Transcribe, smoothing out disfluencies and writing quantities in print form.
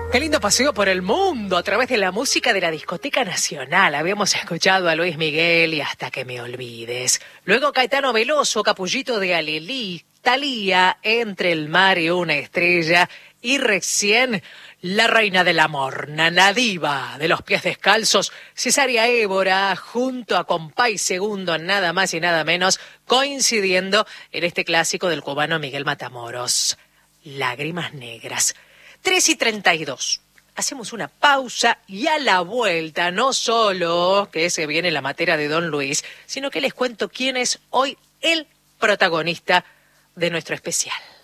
Qué lindo paseo por el mundo a través de la música de la Discoteca Nacional. Habíamos escuchado a Luis Miguel y Hasta que me olvides. Luego Caetano Veloso, Capullito de Alelí, Thalía, Entre el mar y una estrella. Y recién la reina del amor, Nana Diva, de los pies descalzos, Cesárea Évora, junto a Compay Segundo, nada más y nada menos, coincidiendo en este clásico del cubano Miguel Matamoros. Lágrimas negras. 3:32. Hacemos una pausa y a la vuelta, no solo que se viene la materia de Don Luis, sino que les cuento quién es hoy el protagonista de nuestro especial.